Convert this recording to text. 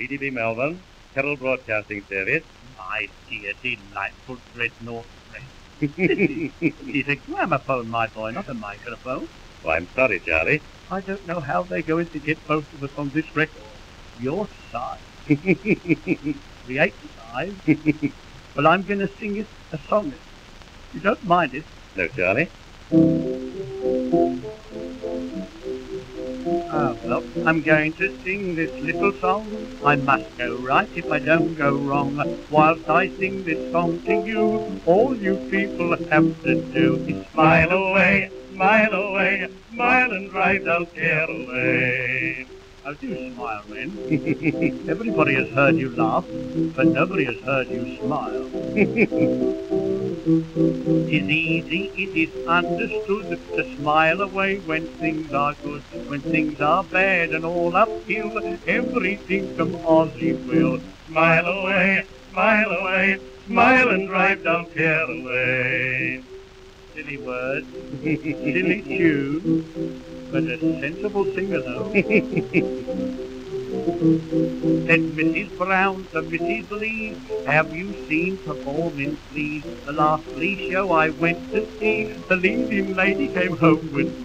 CDB Melbourne, Herald Broadcasting Service. My dear, delightful Dreadnought Red. It's a gramophone, my boy, not a microphone. Oh, I'm sorry, Charlie. I don't know how they're going to get both of us on this record. Your side. The 85. Well, I'm going to sing it a song. You don't mind it? No, Charlie. Well, I'm going to sing this little song. I must go right if I don't go wrong. Whilst I sing this song to you, all you people have to do is smile away, smile and drive down care away. Oh, do smile, then. Everybody has heard you laugh, but nobody has heard you smile. 'Tis easy, it is understood, to smile away when things are good. When things are bad and all uphill, everything from Aussie will. Smile away, smile and drive down care away. Silly words, silly tune, but a sensible singer though. Said Mrs. Brown to Mrs. Lee, have you seen performing, please? The last flea show I went to see, the leading lady came home with me.